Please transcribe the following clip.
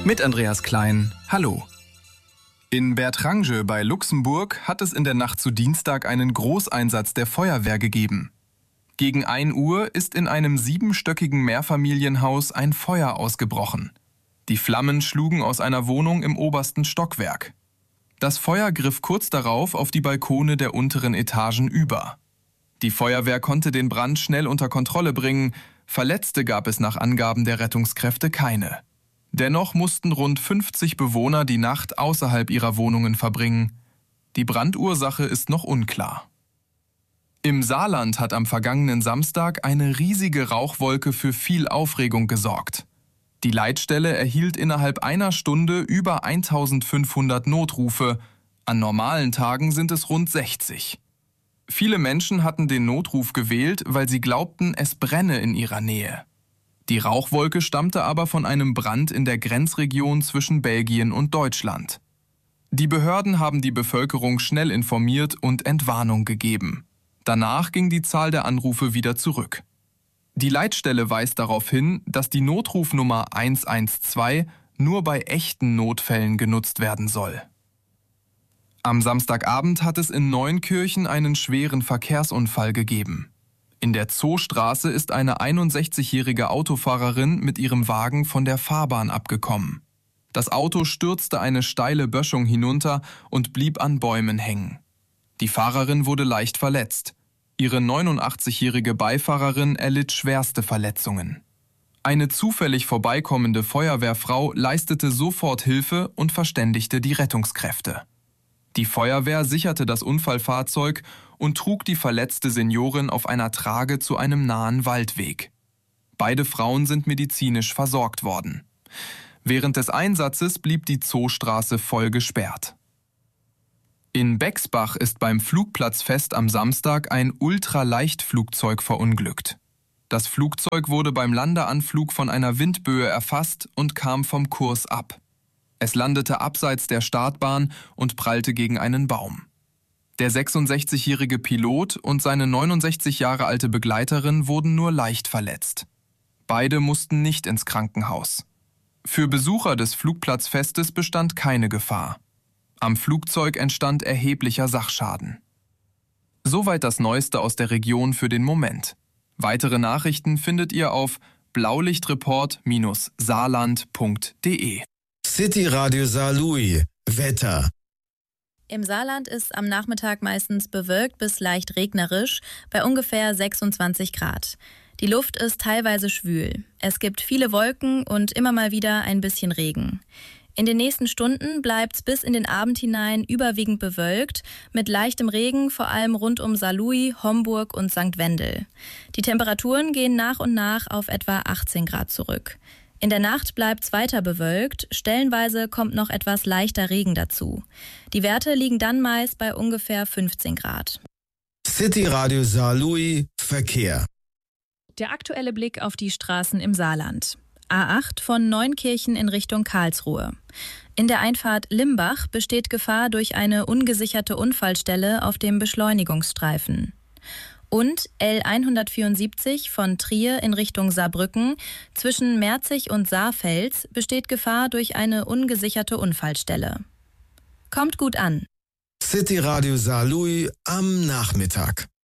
Mit Andreas Klein, hallo. In Bertrange bei Luxemburg hat es in der Nacht zu Dienstag einen Großeinsatz der Feuerwehr gegeben. Gegen 1 Uhr ist in einem 7-stöckigen Mehrfamilienhaus ein Feuer ausgebrochen. Die Flammen schlugen aus einer Wohnung im obersten Stockwerk. Das Feuer griff kurz darauf auf die Balkone der unteren Etagen über. Die Feuerwehr konnte den Brand schnell unter Kontrolle bringen. Verletzte gab es nach Angaben der Rettungskräfte keine. Dennoch mussten rund 50 Bewohner die Nacht außerhalb ihrer Wohnungen verbringen. Die Brandursache ist noch unklar. Im Saarland hat am vergangenen Samstag eine riesige Rauchwolke für viel Aufregung gesorgt. Die Leitstelle erhielt innerhalb einer Stunde über 1500 Notrufe. An normalen Tagen sind es rund 60. Viele Menschen hatten den Notruf gewählt, weil sie glaubten, es brenne in ihrer Nähe. Die Rauchwolke stammte aber von einem Brand in der Grenzregion zwischen Belgien und Deutschland. Die Behörden haben die Bevölkerung schnell informiert und Entwarnung gegeben. Danach ging die Zahl der Anrufe wieder zurück. Die Leitstelle weist darauf hin, dass die Notrufnummer 112 nur bei echten Notfällen genutzt werden soll. Am Samstagabend hat es in Neunkirchen einen schweren Verkehrsunfall gegeben. In der Zoostraße ist eine 61-jährige Autofahrerin mit ihrem Wagen von der Fahrbahn abgekommen. Das Auto stürzte eine steile Böschung hinunter und blieb an Bäumen hängen. Die Fahrerin wurde leicht verletzt. Ihre 89-jährige Beifahrerin erlitt schwerste Verletzungen. Eine zufällig vorbeikommende Feuerwehrfrau leistete sofort Hilfe und verständigte die Rettungskräfte. Die Feuerwehr sicherte das Unfallfahrzeug und trug die verletzte Seniorin auf einer Trage zu einem nahen Waldweg. Beide Frauen sind medizinisch versorgt worden. Während des Einsatzes blieb die Zoostraße voll gesperrt. In Bexbach ist beim Flugplatzfest am Samstag ein Ultraleichtflugzeug verunglückt. Das Flugzeug wurde beim Landeanflug von einer Windböe erfasst und kam vom Kurs ab. Es landete abseits der Startbahn und prallte gegen einen Baum. Der 66-jährige Pilot und seine 69 Jahre alte Begleiterin wurden nur leicht verletzt. Beide mussten nicht ins Krankenhaus. Für Besucher des Flugplatzfestes bestand keine Gefahr. Am Flugzeug entstand erheblicher Sachschaden. Soweit das Neueste aus der Region für den Moment. Weitere Nachrichten findet ihr auf blaulichtreport-saarland.de. City Radio Saarlouis. Wetter. Im Saarland ist am Nachmittag meistens bewölkt bis leicht regnerisch, bei ungefähr 26 Grad. Die Luft ist teilweise schwül. Es gibt viele Wolken und immer mal wieder ein bisschen Regen. In den nächsten Stunden bleibt's bis in den Abend hinein überwiegend bewölkt, mit leichtem Regen vor allem rund um Saarlouis, Homburg und St. Wendel. Die Temperaturen gehen nach und nach auf etwa 18 Grad zurück. In der Nacht bleibt's weiter bewölkt, stellenweise kommt noch etwas leichter Regen dazu. Die Werte liegen dann meist bei ungefähr 15 Grad. City Radio Saarlouis Verkehr. Der aktuelle Blick auf die Straßen im Saarland. A8 von Neunkirchen in Richtung Karlsruhe. In der Einfahrt Limbach besteht Gefahr durch eine ungesicherte Unfallstelle auf dem Beschleunigungsstreifen. Und L174 von Trier in Richtung Saarbrücken zwischen Merzig und Saarfels besteht Gefahr durch eine ungesicherte Unfallstelle. Kommt gut an. City Radio Saarlouis am Nachmittag.